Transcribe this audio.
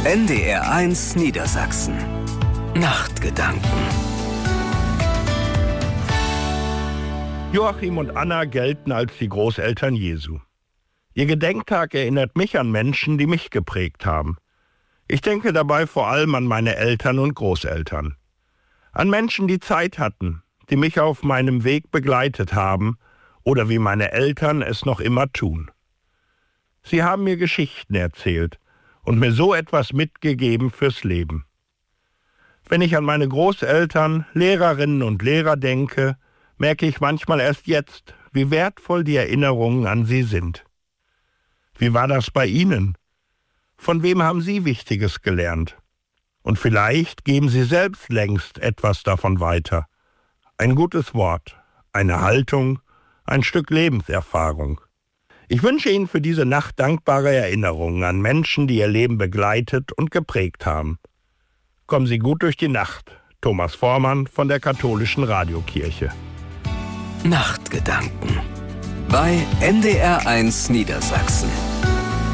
NDR1 Niedersachsen. Nachtgedanken. Joachim und Anna gelten als die Großeltern Jesu. Ihr Gedenktag erinnert mich an Menschen, die mich geprägt haben. Ich denke dabei vor allem an meine Eltern und Großeltern. An Menschen, die Zeit hatten, die mich auf meinem Weg begleitet haben oder wie meine Eltern es noch immer tun. Sie haben mir Geschichten erzählt und mir so etwas mitgegeben fürs Leben. Wenn ich an meine Großeltern, Lehrerinnen und Lehrer denke, merke ich manchmal erst jetzt, wie wertvoll die Erinnerungen an sie sind. Wie war das bei Ihnen? Von wem haben Sie Wichtiges gelernt? Und vielleicht geben Sie selbst längst etwas davon weiter. Ein gutes Wort, eine Haltung, ein Stück Lebenserfahrung. Ich wünsche Ihnen für diese Nacht dankbare Erinnerungen an Menschen, die Ihr Leben begleitet und geprägt haben. Kommen Sie gut durch die Nacht. Thomas Vormann von der Katholischen Radiokirche. Nachtgedanken bei NDR1 Niedersachsen.